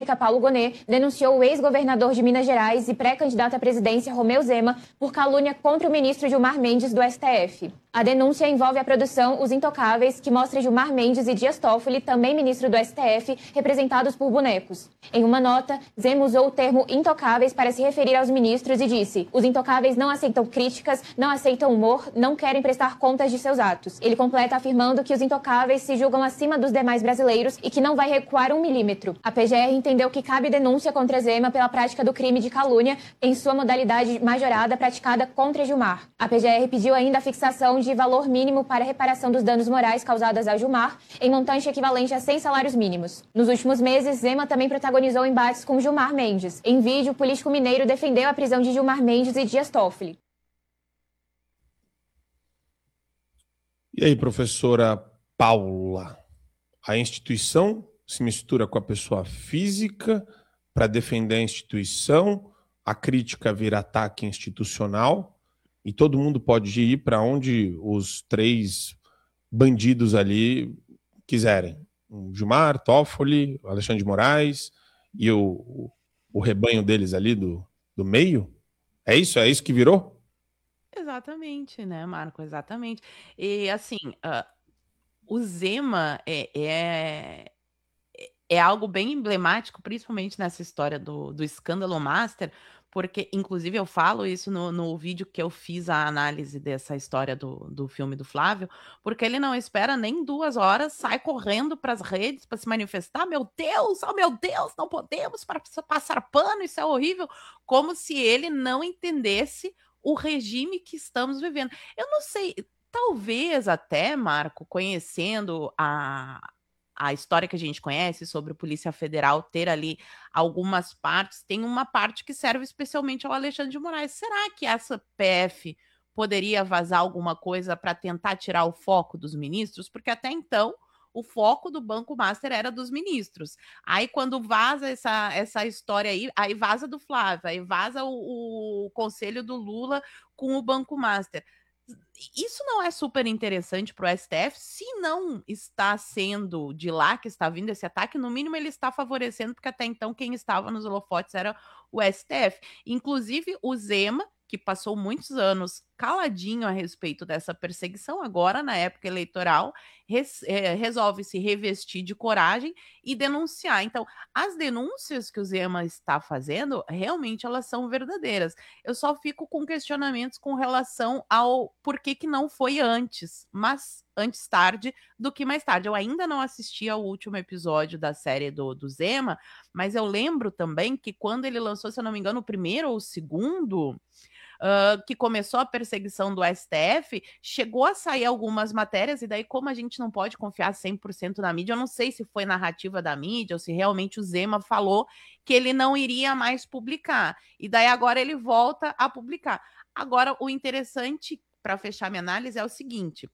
Pública, Paulo Gonet, denunciou o ex-governador de Minas Gerais e pré-candidato à presidência, Romeu Zema, por calúnia contra o ministro Gilmar Mendes, do STF. A denúncia envolve a produção Os Intocáveis, que mostra Gilmar Mendes e Dias Toffoli, também ministro do STF, representados por bonecos. Em uma nota, Zema usou o termo intocáveis para se referir aos ministros e disse: os intocáveis não aceitam críticas, não aceitam humor, não querem prestar contas de seus atos. Ele completa afirmando que os intocáveis se julgam acima dos demais brasileiros e que não vai recuar 1 milímetro. A PGR entendeu que cabe denúncia contra Zema pela prática do crime de calúnia em sua modalidade majorada praticada contra Gilmar. A PGR pediu ainda a fixação de valor mínimo para reparação dos danos morais causados a Gilmar, em montante equivalente a 100 salários mínimos. Nos últimos meses, Zema também protagonizou embates com Gilmar Mendes. Em vídeo, o político mineiro defendeu a prisão de Gilmar Mendes e Dias Toffoli. E aí, professora Paula, a instituição se mistura com a pessoa física para defender a instituição, a crítica vira ataque institucional e todo mundo pode ir para onde os 3 bandidos ali quiserem. O Gilmar, Toffoli, o Alexandre de Moraes e o rebanho deles ali do meio? É isso? É isso que virou? Exatamente, né, Marco? Exatamente. E assim, o Zema é algo bem emblemático, principalmente nessa história do escândalo Master, porque, inclusive, eu falo isso no vídeo que eu fiz a análise dessa história do filme do Flávio, porque ele não espera nem 2 horas, sai correndo para as redes para se manifestar. Meu Deus, oh meu Deus, não podemos passar pano, isso é horrível, como se ele não entendesse o regime que estamos vivendo. Eu não sei, talvez até, Marco, conhecendo a história que a gente conhece sobre a Polícia Federal ter ali algumas partes, tem uma parte que serve especialmente ao Alexandre de Moraes. Será que essa PF poderia vazar alguma coisa para tentar tirar o foco dos ministros? Porque até então o foco do Banco Master era dos ministros. Aí quando vaza essa história aí vaza do Flávio, aí vaza o conselho do Lula com o Banco Master. Isso não é super interessante para o STF? Se não está sendo de lá que está vindo esse ataque, no mínimo ele está favorecendo, porque até então quem estava nos holofotes era o STF. Inclusive o Zema, que passou muitos anos caladinho a respeito dessa perseguição, agora na época eleitoral, resolve se revestir de coragem e denunciar. Então, as denúncias que o Zema está fazendo, realmente elas são verdadeiras. Eu só fico com questionamentos com relação ao porquê que não foi antes, mas antes tarde do que mais tarde. Eu ainda não assisti ao último episódio da série do Zema, mas eu lembro também que quando ele lançou, se eu não me engano, o primeiro ou o segundo, que começou a perseguição do STF, chegou a sair algumas matérias, e daí como a gente não pode confiar 100% na mídia, eu não sei se foi narrativa da mídia ou se realmente o Zema falou que ele não iria mais publicar, e daí agora ele volta a publicar. Agora, o interessante, para fechar minha análise, é o seguinte: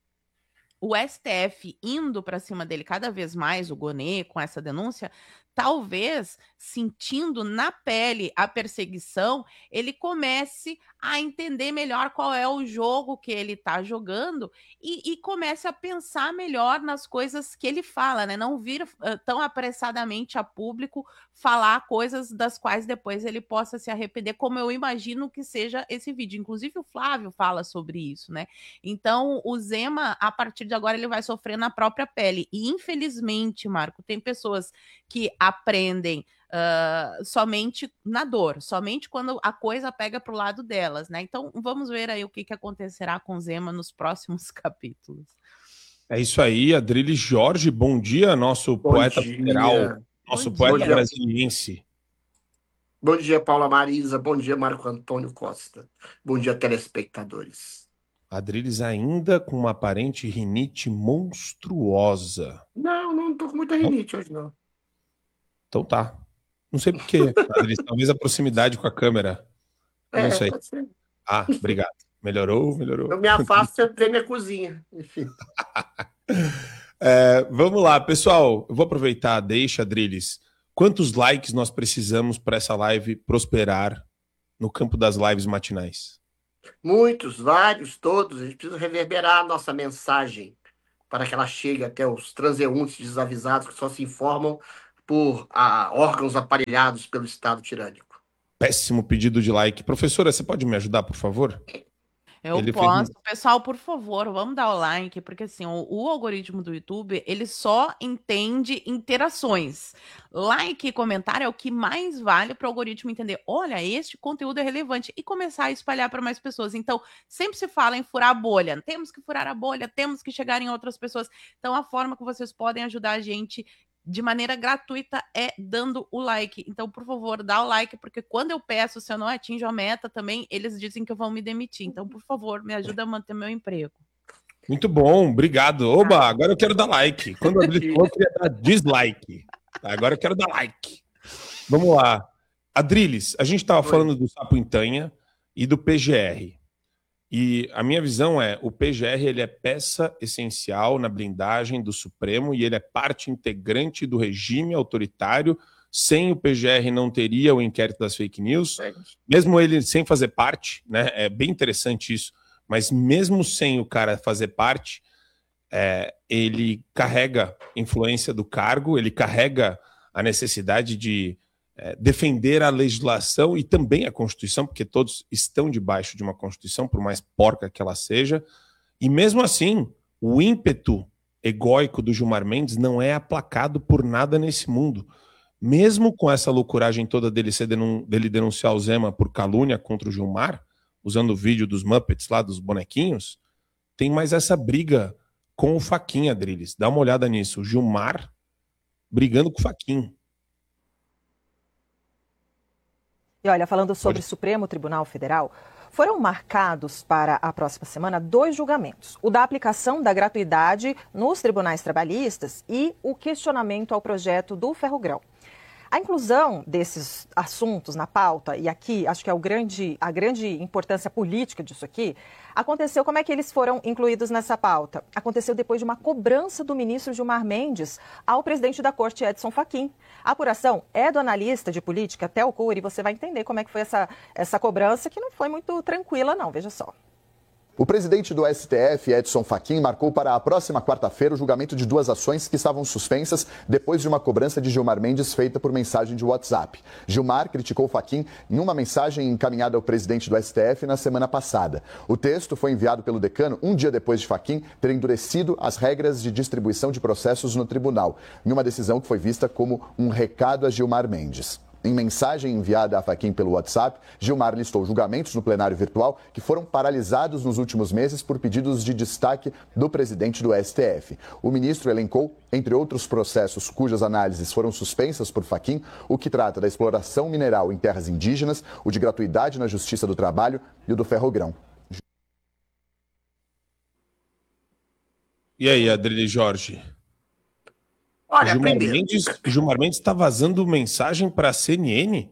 o STF indo para cima dele cada vez mais, o Gonet, com essa denúncia, talvez, sentindo na pele a perseguição, ele comece a entender melhor qual é o jogo que ele está jogando e comece a pensar melhor nas coisas que ele fala, né? Não vir tão apressadamente a público falar coisas das quais depois ele possa se arrepender, como eu imagino que seja esse vídeo. Inclusive o Flávio fala sobre isso, né? Então o Zema, a partir de agora, ele vai sofrer na própria pele. E infelizmente, Marco, tem pessoas que aprendem somente na dor, somente quando a coisa pega para o lado delas, né? Então vamos ver aí o que acontecerá com Zema nos próximos capítulos. É isso aí, Adriles Jorge, bom dia, nosso poeta federal, nosso poeta brasiliense. Bom dia, Paula Marisa, bom dia, Marco Antônio Costa, bom dia, telespectadores. Adriles ainda com uma aparente rinite monstruosa. Não tô com muita rinite hoje, não. Então tá. Não sei por quê, Adriles, talvez a proximidade com a câmera. Não sei. Pode ser. Ah, obrigado. Melhorou. Eu me afasto e entrei minha cozinha. Enfim. Vamos lá, pessoal. Eu vou aproveitar, deixa, Adriles. Quantos likes nós precisamos para essa live prosperar no campo das lives matinais? Muitos, vários, todos. A gente precisa reverberar a nossa mensagem para que ela chegue até os transeuntes desavisados que só se informam por órgãos aparelhados pelo Estado tirânico. Péssimo pedido de like. Professora, você pode me ajudar, por favor? Eu Ele fez posso. Pessoal, por favor, vamos dar o like, porque assim, o algoritmo do YouTube, ele só entende interações. Like e comentário é o que mais vale para o algoritmo entender, olha, este conteúdo é relevante e começar a espalhar para mais pessoas. Então, sempre se fala em furar a bolha. Temos que furar a bolha, temos que chegar em outras pessoas. Então, a forma que vocês podem ajudar a gente de maneira gratuita é dando o like. Então, por favor, dá o like, porque quando eu peço, se eu não atinjo a meta também, eles dizem que vão me demitir. Então, por favor, me ajuda a manter meu emprego. Muito bom, obrigado. Oba, agora eu quero dar like. Quando a Adriles falou, eu queria dar dislike. Agora eu quero dar like. Vamos lá. Adriles, a gente estava falando do Sapo Intanha e do PGR. E a minha visão é, o PGR ele é peça essencial na blindagem do Supremo e ele é parte integrante do regime autoritário. Sem o PGR não teria o inquérito das fake news, mesmo ele sem fazer parte, né? É bem interessante isso, mas mesmo sem o cara fazer parte, ele carrega influência do cargo, ele carrega a necessidade de defender a legislação e também a Constituição, porque todos estão debaixo de uma Constituição, por mais porca que ela seja, e mesmo assim, o ímpeto egóico do Gilmar Mendes não é aplacado por nada nesse mundo. Mesmo com essa loucuragem toda dele denunciar o Zema por calúnia contra o Gilmar, usando o vídeo dos Muppets lá, dos bonequinhos, tem mais essa briga com o Fachin, Adriles. Dá uma olhada nisso. O Gilmar brigando com o Fachin. E olha, falando sobre o Supremo Tribunal Federal, foram marcados para a próxima semana 2 julgamentos. O da aplicação da gratuidade nos tribunais trabalhistas e o questionamento ao projeto do Ferrogrão. A inclusão desses assuntos na pauta, e aqui acho que é a grande importância política disso aqui, aconteceu, como é que eles foram incluídos nessa pauta? Aconteceu depois de uma cobrança do ministro Gilmar Mendes ao presidente da Corte, Edson Fachin. A apuração é do analista de política, Theo Cury, e você vai entender como é que foi essa cobrança, que não foi muito tranquila não, veja só. O presidente do STF, Edson Fachin, marcou para a próxima quarta-feira o julgamento de 2 ações que estavam suspensas depois de uma cobrança de Gilmar Mendes feita por mensagem de WhatsApp. Gilmar criticou Fachin em uma mensagem encaminhada ao presidente do STF na semana passada. O texto foi enviado pelo decano um dia depois de Fachin ter endurecido as regras de distribuição de processos no tribunal, em uma decisão que foi vista como um recado a Gilmar Mendes. Em mensagem enviada a Fachin pelo WhatsApp, Gilmar listou julgamentos no plenário virtual que foram paralisados nos últimos meses por pedidos de destaque do presidente do STF. O ministro elencou, entre outros processos cujas análises foram suspensas por Fachin, o que trata da exploração mineral em terras indígenas, o de gratuidade na Justiça do Trabalho e o do Ferrogrão. E aí, Adriles Jorge? Olha, O Gilmar Mendes está vazando mensagem para a CNN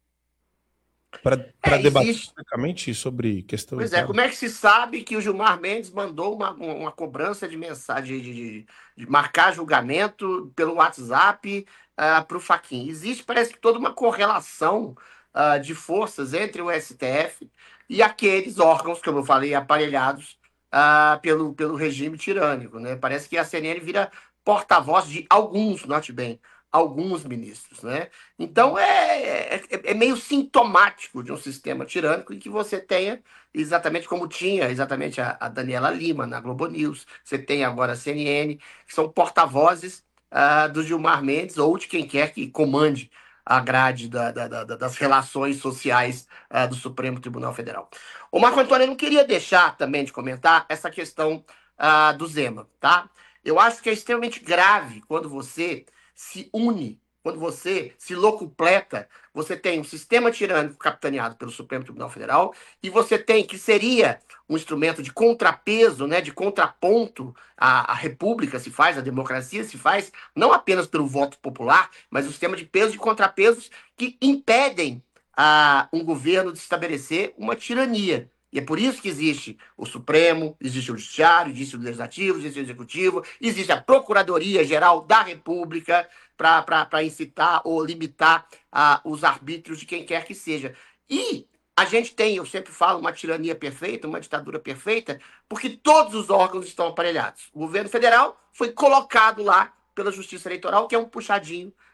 para debater especificamente sobre questão. Pois é, como é que se sabe que o Gilmar Mendes mandou uma cobrança de mensagem de marcar julgamento pelo WhatsApp para o Fachin? Existe, parece que toda uma correlação de forças entre o STF e aqueles órgãos, como eu falei, aparelhados pelo regime tirânico, né? Parece que a CNN vira porta-voz de alguns, note bem, alguns ministros, né? Então é meio sintomático de um sistema tirânico em que você tenha, exatamente como tinha exatamente a Daniela Lima na Globo News, você tem agora a CNN, que são porta-vozes do Gilmar Mendes ou de quem quer que comande a grade das relações sociais do Supremo Tribunal Federal. O Marco Antônio, eu não queria deixar também de comentar essa questão do Zema, tá? Eu acho que é extremamente grave quando você se une, quando você se locupleta, você tem um sistema tirânico capitaneado pelo Supremo Tribunal Federal e você tem, que seria um instrumento de contrapeso, né, de contraponto à República se faz, à democracia se faz, não apenas pelo voto popular, mas um sistema de pesos e contrapesos que impedem um governo de estabelecer uma tirania. E é por isso que existe o Supremo, existe o Judiciário, existe o Legislativo, existe o Executivo, existe a Procuradoria-Geral da República para incitar ou limitar os arbítrios de quem quer que seja. E a gente tem, eu sempre falo, uma tirania perfeita, uma ditadura perfeita, porque todos os órgãos estão aparelhados. O governo federal foi colocado lá pela Justiça Eleitoral, que é um puxadinho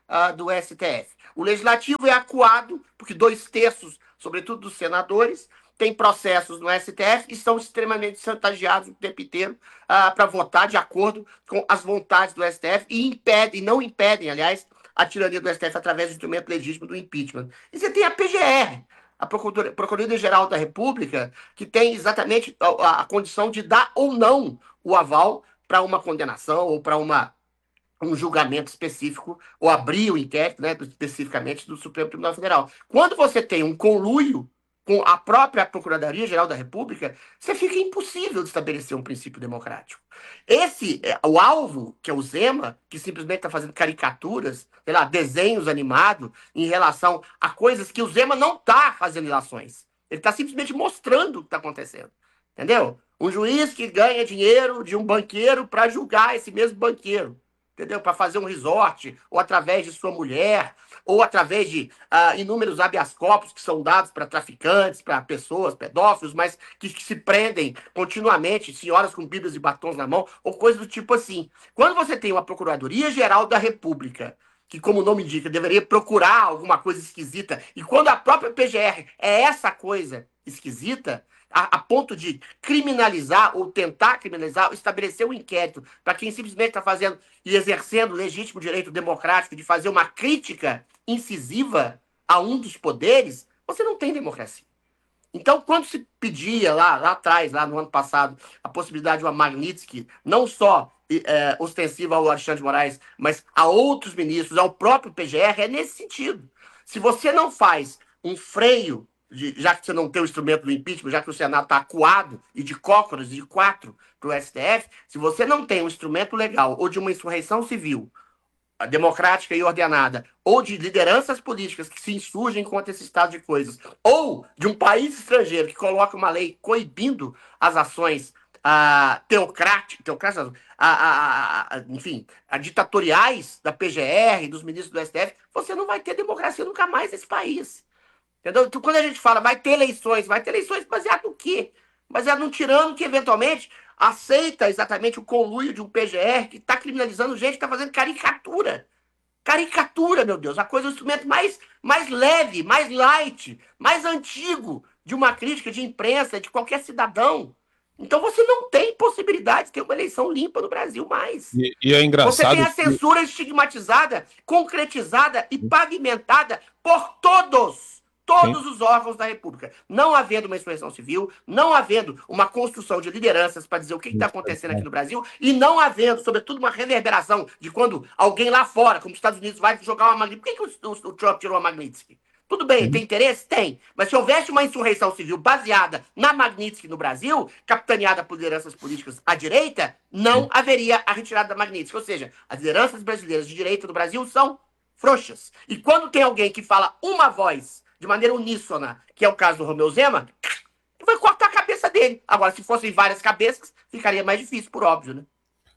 do STF. O legislativo é acuado, porque 2/3, sobretudo dos senadores, têm processos no STF e são extremamente chantageados o tempo inteiro para votar de acordo com as vontades do STF e não impedem, aliás, a tirania do STF através do instrumento legítimo do impeachment. E você tem a PGR, a Procuradoria-Geral da República, que tem exatamente a condição de dar ou não o aval para uma condenação ou para um julgamento específico, ou abrir o inquérito, né, especificamente do Supremo Tribunal Federal. Quando você tem um conluio com a própria Procuradoria-Geral da República, você fica impossível de estabelecer um princípio democrático. O alvo, que é o Zema, que simplesmente está fazendo caricaturas, sei lá, desenhos animados em relação a coisas que o Zema não está fazendo ilações. Ele está simplesmente mostrando o que está acontecendo. Entendeu? Um juiz que ganha dinheiro de um banqueiro para julgar esse mesmo banqueiro. Entendeu? Para fazer um resort, ou através de sua mulher, ou através de inúmeros habeas corpus que são dados para traficantes, para pessoas, pedófilos, mas que se prendem continuamente, senhoras com bíblias e batons na mão, ou coisas do tipo assim. Quando você tem uma Procuradoria-Geral da República, que, como o nome indica, deveria procurar alguma coisa esquisita, e quando a própria PGR é essa coisa esquisita, a ponto de criminalizar ou tentar criminalizar, estabelecer um inquérito para quem simplesmente está fazendo e exercendo o legítimo direito democrático de fazer uma crítica incisiva a um dos poderes, você não tem democracia. Então, quando se pedia lá atrás, lá no ano passado, a possibilidade de uma Magnitsky, não só ostensiva ao Alexandre de Moraes, mas a outros ministros, ao próprio PGR, é nesse sentido. Se você não faz um freio, já que você não tem o instrumento do impeachment, já que o Senado está acuado e de cócoras de 4 para o STF, se você não tem um instrumento legal ou de uma insurreição civil democrática e ordenada, ou de lideranças políticas que se insurgem contra esse estado de coisas, ou de um país estrangeiro que coloca uma lei coibindo as ações teocráticas, enfim, ditatoriais da PGR, dos ministros do STF, você não vai ter democracia nunca mais nesse país. Entendeu? Então, quando a gente fala vai ter eleições baseado no quê? Baseado num tirano que, eventualmente, aceita exatamente o conluio de um PGR que está criminalizando gente que está fazendo caricatura. Caricatura, meu Deus. A coisa, o instrumento mais leve, mais light, mais antigo de uma crítica de imprensa, de qualquer cidadão. Então você não tem possibilidade de ter uma eleição limpa no Brasil mais. E é engraçado. Você tem a censura estigmatizada, concretizada e pavimentada por todos os órgãos da República. Não havendo uma insurreição civil, não havendo uma construção de lideranças para dizer o que está acontecendo aqui no Brasil, e não havendo, sobretudo, uma reverberação de quando alguém lá fora, como os Estados Unidos, vai jogar uma Magnitsky. Por que o Trump tirou a Magnitsky? Tudo bem, tem interesse? Tem. Mas se houvesse uma insurreição civil baseada na Magnitsky no Brasil, capitaneada por lideranças políticas à direita, não haveria a retirada da Magnitsky. Ou seja, as lideranças brasileiras de direita do Brasil são frouxas. E quando tem alguém que fala uma voz de maneira uníssona, que é o caso do Romeu Zema, vai cortar a cabeça dele. Agora, se fossem várias cabeças, ficaria mais difícil, por óbvio, né?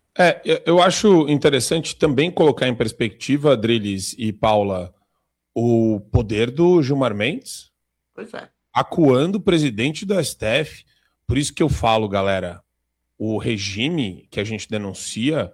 Eu acho interessante também colocar em perspectiva, Adriles e Paula, o poder do Gilmar Mendes. Pois é. Acuando o presidente do STF. Por isso que eu falo, galera, o regime que a gente denuncia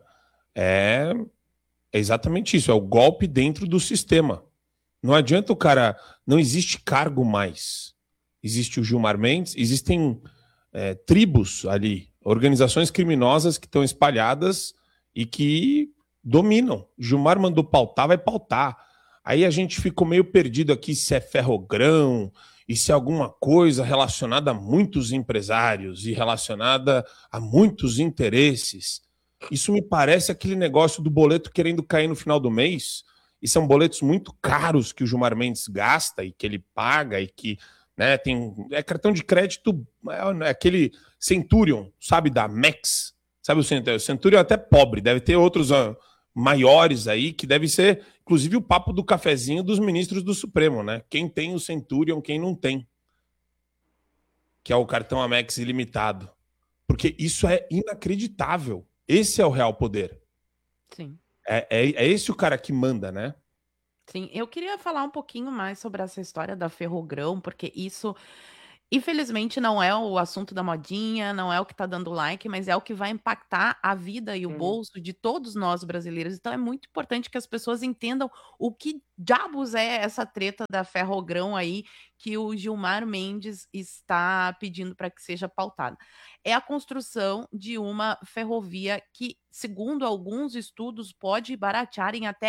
é exatamente isso, é o golpe dentro do sistema. Não adianta o cara... Não existe cargo mais. Existe o Gilmar Mendes, existem tribos ali, organizações criminosas que estão espalhadas e que dominam. Gilmar mandou pautar, vai pautar. Aí a gente ficou meio perdido aqui se é ferrogrão e se é alguma coisa relacionada a muitos empresários e relacionada a muitos interesses. Isso me parece aquele negócio do boleto querendo cair no final do mês. E são boletos muito caros que o Gilmar Mendes gasta e que ele paga e que, né, tem... É cartão de crédito, é aquele Centurion, sabe, da Max. Sabe o Centurion é até pobre, deve ter outros maiores aí, que deve ser, inclusive, o papo do cafezinho dos ministros do Supremo, né? Quem tem o Centurion, quem não tem. Que é o cartão Amex ilimitado. Porque isso é inacreditável. Esse é o real poder. Sim. É esse o cara que manda, né? Sim, eu queria falar um pouquinho mais sobre essa história da Ferrogrão, porque isso Infelizmente não é o assunto da modinha, não é o que tá dando like, mas é o que vai impactar a vida e o bolso de todos nós brasileiros. Então é muito importante que as pessoas entendam o que diabos é essa treta da Ferrogrão aí que o Gilmar Mendes está pedindo para que seja pautada. É a construção de uma ferrovia que, segundo alguns estudos, pode baratear em até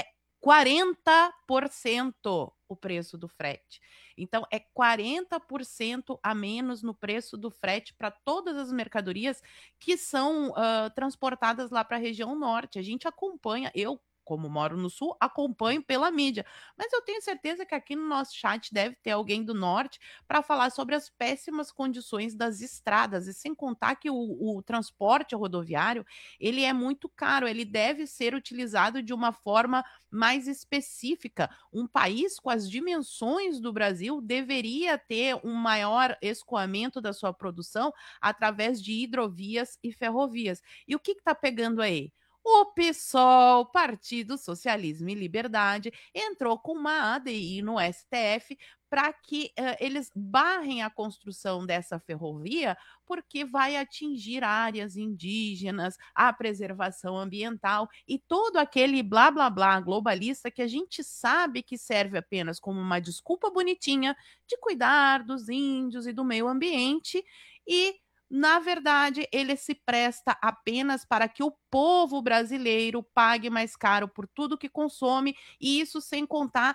40% o preço do frete. Então, é 40% a menos no preço do frete para todas as mercadorias que são transportadas lá para a região norte. A gente acompanha, eu, como moro no sul, acompanho pela mídia. Mas eu tenho certeza que aqui no nosso chat deve ter alguém do norte para falar sobre as péssimas condições das estradas. E sem contar que o transporte rodoviário, ele é muito caro, ele deve ser utilizado de uma forma mais específica. Um país com as dimensões do Brasil deveria ter um maior escoamento da sua produção através de hidrovias e ferrovias. E o que está pegando aí? O PSOL, Partido Socialismo e Liberdade, entrou com uma ADI no STF para que eles barrem a construção dessa ferrovia, porque vai atingir áreas indígenas, a preservação ambiental e todo aquele blá blá blá globalista que a gente sabe que serve apenas como uma desculpa bonitinha de cuidar dos índios e do meio ambiente e na verdade, ele se presta apenas para que o povo brasileiro pague mais caro por tudo que consome, e isso sem contar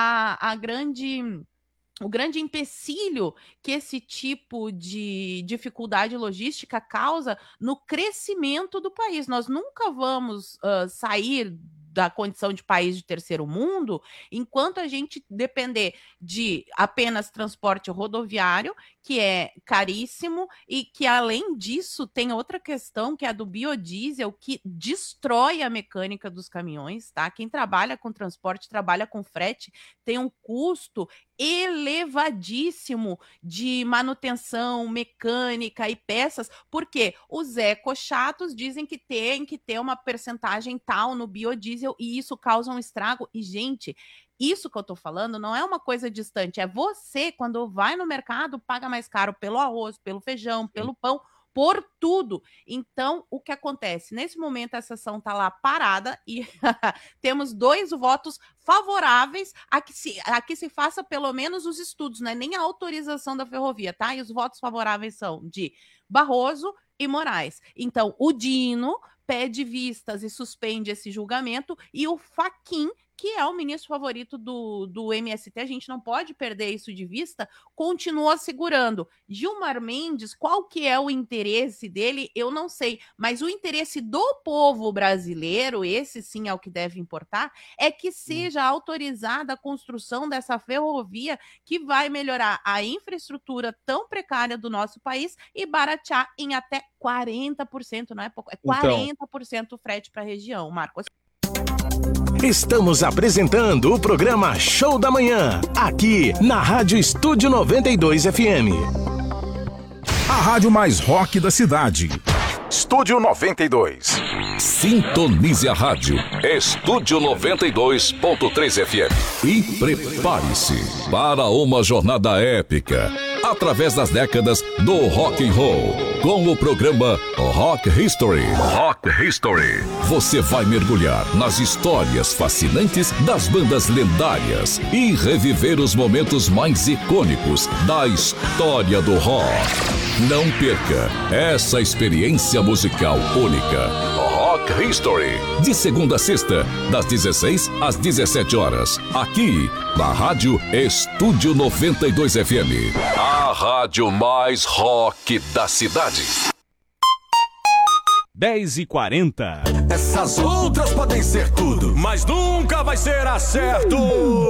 o grande empecilho que esse tipo de dificuldade logística causa no crescimento do país. Nós nunca vamos sair da condição de país de terceiro mundo enquanto a gente depender de apenas transporte rodoviário, que é caríssimo e que, além disso, tem outra questão, que é a do biodiesel, que destrói a mecânica dos caminhões, tá? Quem trabalha com transporte, trabalha com frete, tem um custo elevadíssimo de manutenção mecânica e peças, porque os ecochatos dizem que tem que ter uma percentagem tal no biodiesel e isso causa um estrago. E, gente, isso que eu tô falando não é uma coisa distante, é você, quando vai no mercado, paga mais caro pelo arroz, pelo feijão, pelo pão, por tudo. Então, o que acontece? Nesse momento, a sessão está lá parada e temos 2 votos favoráveis a que se faça pelo menos os estudos, não é nem a autorização da ferrovia, tá? E os votos favoráveis são de Barroso e Moraes. Então, o Dino pede vistas e suspende esse julgamento e o Fachin, que é o ministro favorito do MST, a gente não pode perder isso de vista, continua segurando. Gilmar Mendes, qual que é o interesse dele? Eu não sei, mas o interesse do povo brasileiro, esse sim é o que deve importar, é que seja autorizada a construção dessa ferrovia que vai melhorar a infraestrutura tão precária do nosso país e baratear em até 40%, não é pouco, é 40% o frete para a região, Marcos. Estamos apresentando o programa Show da Manhã, aqui na Rádio Estúdio 92 FM. A rádio mais rock da cidade. Estúdio 92. Sintonize a rádio. Estúdio 92.3 FM. E prepare-se para uma jornada épica através das décadas do rock and roll, com o programa Rock History. Rock History. Você vai mergulhar nas histórias fascinantes das bandas lendárias e reviver os momentos mais icônicos da história do rock. Não perca essa experiência musical única. Rock History, de segunda a sexta, das 16 às 17 horas, aqui na Rádio Estúdio 92 FM, a rádio mais rock da cidade. 10h40. Essas outras podem ser tudo, mas nunca vai ser acerto.